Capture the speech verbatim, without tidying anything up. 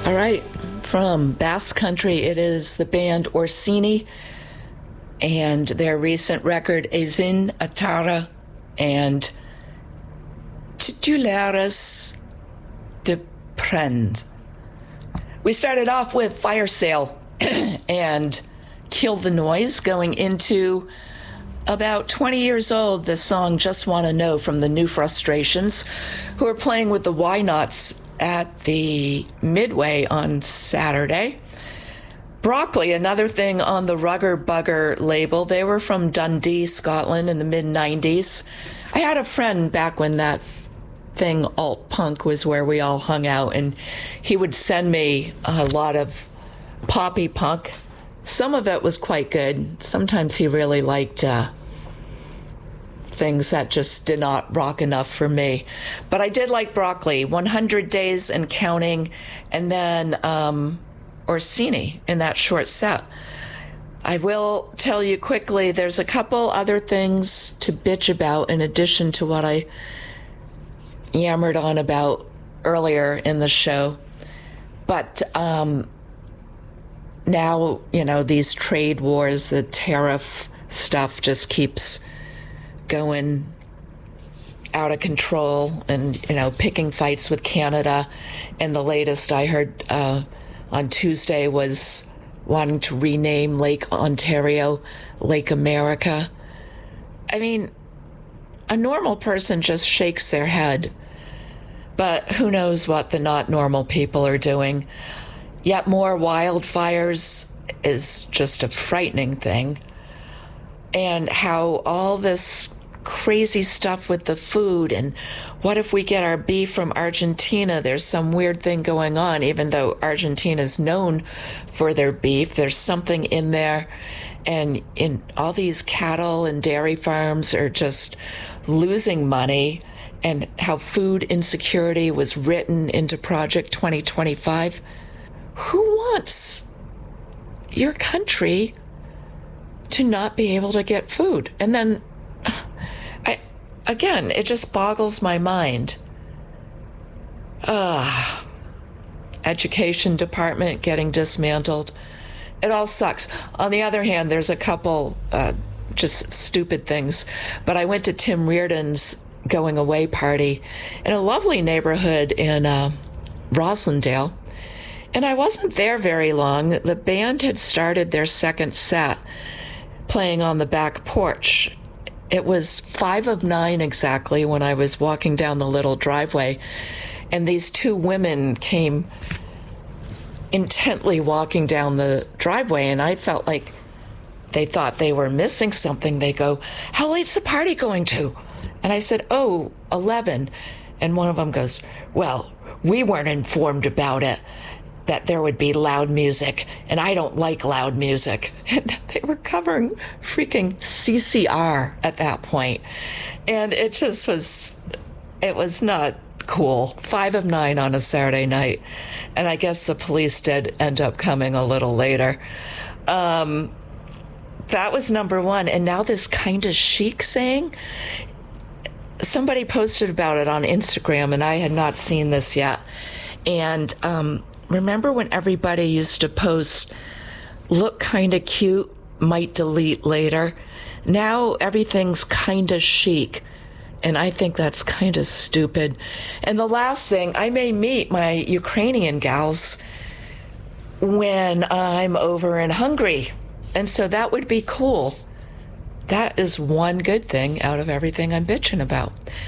All right, from Basque Country, it is the band Orsini and their recent record, Ezin Atara and Titulares de Prend. We started off with Fire Sale and Kill the Noise, going into about twenty years old, the song Just Wanna Know from the New Frustrations, who are playing with the Why Nots at the Midway on Saturday. Broccoli, another thing on the Rugger Bugger label. They were from Dundee, Scotland in the mid nineties. I had a friend back when that thing, alt punk, was where we all hung out, and he would send me a lot of poppy punk. Some of it was quite good. Sometimes he really liked uh, things that just did not rock enough for me. But I did like Broccoli, one hundred Days and Counting, and then um, Orsini in that short set. I will tell you quickly, there's a couple other things to bitch about in addition to what I yammered on about earlier in the show. But um, now, you know, these trade wars, the tariff stuff just keeps going out of control, and, you know, picking fights with Canada. And the latest I heard uh, on Tuesday was wanting to rename Lake Ontario Lake America. I mean, a normal person just shakes their head, but who knows what the not normal people are doing. Yet more wildfires is just a frightening thing. And how all this crazy stuff with the food, and what if we get our beef from Argentina? There's some weird thing going on, even though Argentina is known for their beef. There's something in there. And in all these cattle and dairy farms are just losing money, and how food insecurity was written into Project twenty twenty-five. Who wants your country to not be able to get food? And then, I, again, it just boggles my mind. Ah, education department getting dismantled. It all sucks. On the other hand, there's a couple uh, just stupid things. But I went to Tim Reardon's going away party in a lovely neighborhood in uh, Roslindale. And I wasn't there very long. The band had started their second set playing on the back porch. It was five of nine exactly when I was walking down the little driveway, and these two women came intently walking down the driveway, and I felt like they thought they were missing something. They go, "How late's the party going to?" And I said, "Oh, eleven." And one of them goes, "Well, we weren't informed about it, that there would be loud music, and I don't like loud music." And they were covering freaking C C R at that point. And it just was, it was not cool. Five of nine on a Saturday night. And I guess the police did end up coming a little later. Um, that was number one. And now this kind of chic saying, somebody posted about it on Instagram, and I had not seen this yet. And um, remember when everybody used to post, "Look kind of cute, might delete later"? Now everything's kind of chic, and I think that's kind of stupid. And the last thing, I may meet my Ukrainian gals when I'm over in Hungary, and so that would be cool. That is one good thing out of everything I'm bitching about.